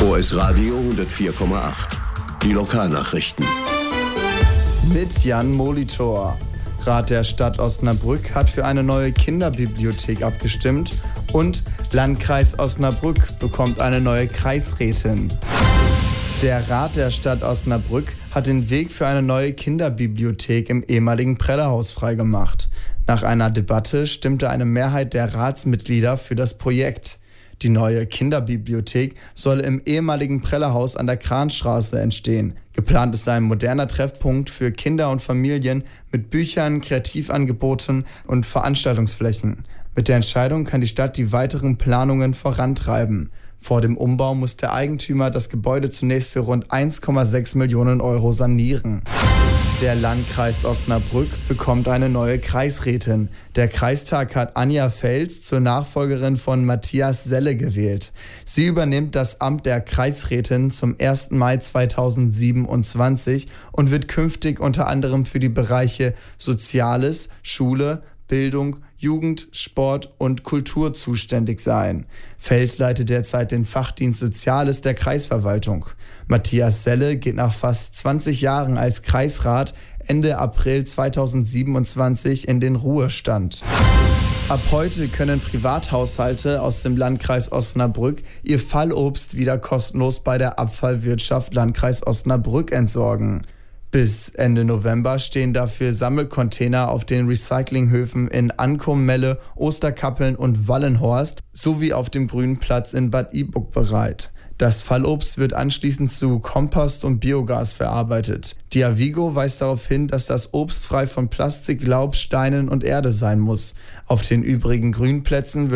OS Radio 104,8. Die Lokalnachrichten. Mit Jan Molitor. Rat der Stadt Osnabrück hat für eine neue Kinderbibliothek abgestimmt und Landkreis Osnabrück bekommt eine neue Kreisrätin. Der Rat der Stadt Osnabrück hat den Weg für eine neue Kinderbibliothek im ehemaligen Prellehaus freigemacht. Nach einer Debatte stimmte eine Mehrheit der Ratsmitglieder für das Projekt. Die neue Kinderbibliothek soll im ehemaligen Prellehaus an der Kranstraße entstehen. Geplant ist ein moderner Treffpunkt für Kinder und Familien mit Büchern, Kreativangeboten und Veranstaltungsflächen. Mit der Entscheidung kann die Stadt die weiteren Planungen vorantreiben. Vor dem Umbau muss der Eigentümer das Gebäude zunächst für rund 1,6 Millionen Euro sanieren. Der Landkreis Osnabrück bekommt eine neue Kreisrätin. Der Kreistag hat Anja Fels zur Nachfolgerin von Matthias Selle gewählt. Sie übernimmt das Amt der Kreisrätin zum 1. Mai 2027 und wird künftig unter anderem für die Bereiche Soziales, Schule, Bildung, Jugend, Sport und Kultur zuständig sein. Fels leitet derzeit den Fachdienst Soziales der Kreisverwaltung. Matthias Selle geht nach fast 20 Jahren als Kreisrat Ende April 2027 in den Ruhestand. Ab heute können Privathaushalte aus dem Landkreis Osnabrück ihr Fallobst wieder kostenlos bei der Abfallwirtschaft Landkreis Osnabrück entsorgen. Bis Ende November stehen dafür Sammelcontainer auf den Recyclinghöfen in Ankum, Melle, Osterkappeln und Wallenhorst sowie auf dem Grünen Platz in Bad Iburg bereit. Das Fallobst wird anschließend zu Kompost und Biogas verarbeitet. Die Avigo weist darauf hin, dass das Obst frei von Plastik, Laub, Steinen und Erde sein muss. Auf den übrigen Grünplätzen